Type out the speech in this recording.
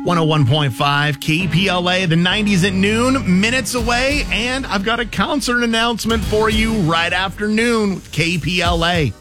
101.5 KPLA, the 90s at noon, minutes away, and I've got a concert announcement for you right after noon with KPLA.